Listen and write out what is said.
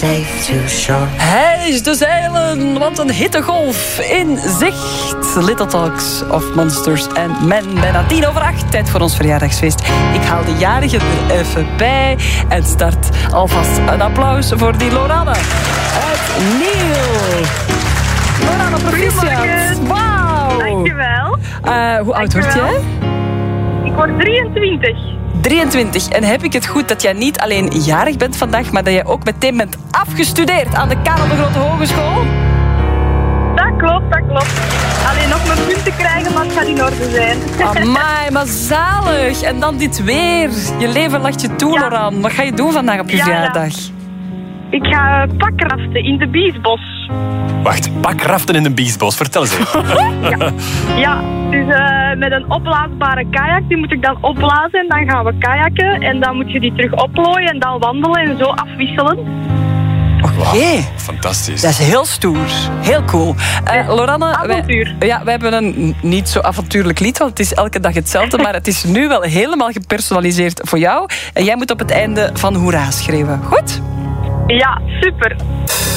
safe to shore. Hij is de zeilen, want een hittegolf in zicht. Little Talks of Monsters and Men. Bijna 7:10. Tijd voor ons verjaardagsfeest. Ik haal de jarige er even bij. En start alvast een applaus voor die Loranne. Uit Niel. Loranne, proficiat. Wauw. Dankjewel. Hoe oud word jij? Ik word 23. 23. En heb ik het goed dat jij niet alleen jarig bent vandaag, maar dat jij ook meteen bent afgestudeerd aan de Karel de Grote Hogeschool? Dat klopt. Alleen nog mijn punten krijgen, maar het gaat in orde zijn. Amai, maar zalig. En dan dit weer. Je leven lacht je toe, Ja. Loran. Wat ga je doen vandaag op je Ja. verjaardag? Ik ga pakraften in de Biesbos. Wacht, pakraften in een biesbos. Vertel eens even. Ja, dus met een opblaasbare kajak, die moet ik dan opblazen en dan gaan we kajakken. En dan moet je die terug oplooien en dan wandelen en zo afwisselen. Oké. Fantastisch. Dat is heel stoer. Heel cool. Loranne, Avontuur. wij hebben een niet zo avontuurlijk lied, want het is elke dag hetzelfde, maar het is nu wel helemaal gepersonaliseerd voor jou. En jij moet op het einde van hoera schreeuwen. Goed? Ja, super.